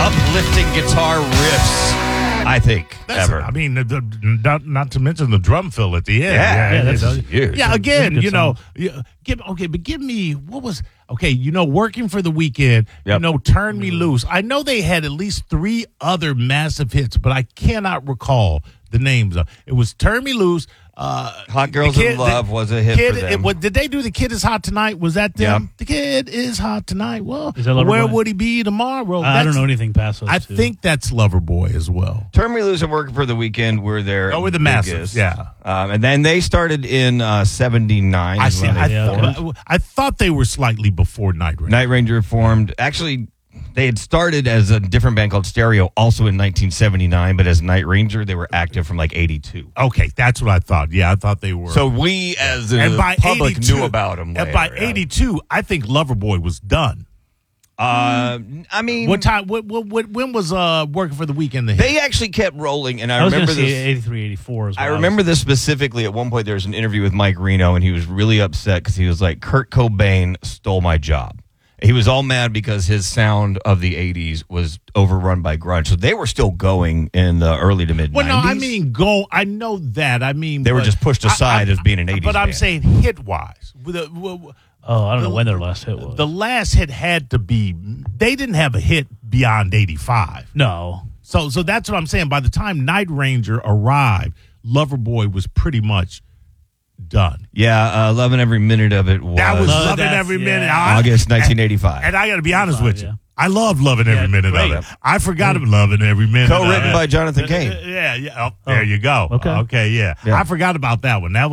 uplifting guitar riffs, I think, ever. I mean, not to mention the drum fill at the end. Yeah, that's huge. Yeah, again, Good song. give me, what was, Working for the Weekend, Yep. Turn Me Loose. I know they had at least 3 other massive hits, but I cannot recall the names of. It was Turn Me Loose. Hot Girls in Love was a hit for them. Did they do The Kid Is Hot Tonight? Was that them? Yeah. The Kid Is Hot Tonight. Well, Is that where Loverboy? would he be tomorrow? I don't know anything past those I two. think that's Loverboy as well. Turn Me Loose and Working for the Weekend were their Oh, we're the biggest. massives, yeah. And then they started in 79. I is see. when they formed. I thought they were slightly before Night Ranger. Night Ranger formed. Actually, they had started as a different band called Stereo, also in 1979, but as Night Ranger, they were active from like 82. Okay, that's what I thought. Yeah, I thought they were. So we, as the and by public, 82, knew about them. And by 82, I think Loverboy was done. I mean, What time? When was Working for the Weekend? The hit? they actually kept rolling, and I was going remember to say this. 83, 84 as well. I remember this specifically. At one point, there was an interview with Mike Reno, and he was really upset because he was like, Kurt Cobain stole my job. He was all mad because his sound of the 80s was overrun by grunge. So they were still going in the early to mid 90s. Well, no, I mean, I know that. I mean, They were just pushed aside as being an 80s But I'm band. saying hit-wise. I don't know when their last hit was. The last hit had to be, they didn't have a hit beyond 85. No. So that's what I'm saying. By the time Night Ranger arrived, Loverboy was pretty much done. Yeah, loving every minute of it was, That was Love, loving that's- every minute. yeah. August 1985. And I got to be honest with you. Yeah. I love loving every minute great. of it. I forgot about loving every minute. Co-written of it. by Jonathan Cain. Yeah. Oh, there you go. Okay. Yeah. Yeah. I forgot about that one. That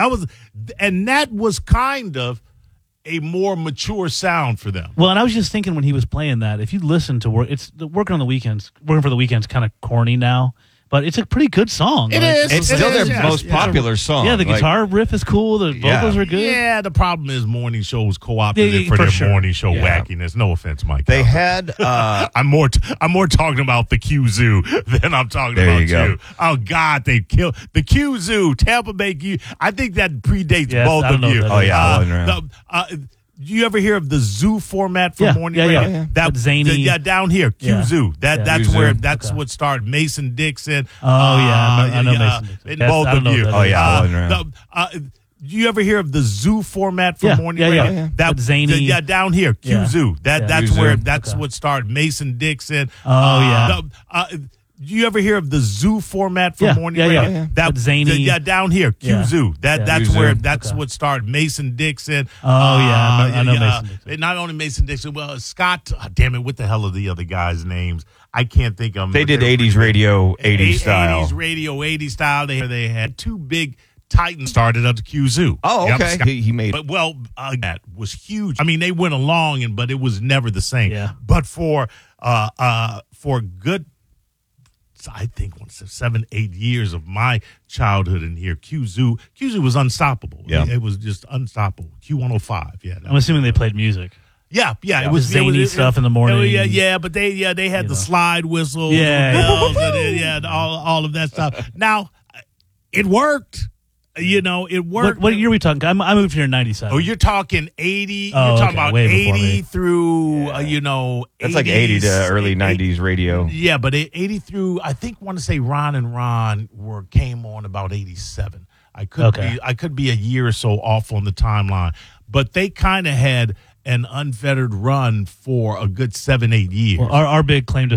was kind of a more mature sound for them. Well, and I was just thinking when he was playing that, if you listen to Working for the Weekend's kind of corny now, but it's a pretty good song. It is. It's It still is, their yes. most popular song. Yeah, the Like, guitar riff is cool. The vocals are good. Yeah, the problem is morning shows co-opted Yeah, it for for their sure. morning show Yeah. wackiness. No offense, Mike. They had I'm more talking about the Q Zoo than I'm talking There about you go. you. Oh God, they killed the Q Zoo, Tampa Bay Q. I think that predates Yes, both I don't of know you. what that is. Oh, yeah, I wasn't around. Do you ever hear of the Zoo format for Yeah, morning yeah, radio? yeah. That With Zany. down here, Q Yeah. Zoo. That's Q Zoo. where that's Okay. what started. Mason Dixon. Oh, yeah, I know Mason Dixon. And That's- both I don't of know you. what that Oh, yeah, I wasn't around. Do you ever hear of the Zoo format for Yeah, morning yeah, radio? yeah. With Zany. Down here, Q Yeah. Zoo. That's Q where Zoo. that's Okay. what started. Mason Dixon. Oh, yeah. Do you ever hear of the Zoo format for Yeah, morning yeah, radio? yeah. That With Zany. down here, Q Yeah. Zoo. That's Q Zoo. where that's Okay. what started. Mason Dixon. Oh, yeah, I know Mason Dixon. Not only Mason Dixon, well, Scott. Damn it, what the hell are the other guys' names? I can't think of them. They did 80s radio, 80s style. 80s radio, 80s style. They had 2 big Titans started up the Q Zoo. Oh, Yep, okay. Scott- He made But that was huge. I mean, they went along, but it was never the same. Yeah. But for good, I think 7, 8 years of my childhood in here, Q Zoo was unstoppable. Yeah. It was just unstoppable. Q105. Yeah. I'm assuming they played music. Yeah. It With was zany stuff in the morning. Yeah, but they had the slide whistle, Yeah. bells, and all of that stuff. Now, it worked. It worked. What year are we talking? I moved here in 97. Oh, you're talking 80. Oh, You're talking okay, about way before 80 me. through, That's like 80 to early 90s radio. Yeah, but 80 through, I want to say Ron and Ron came on about 87. I could be a year or so off on the timeline, but they kind of had an unfettered run for a good 7, 8 years. Well, our big claim to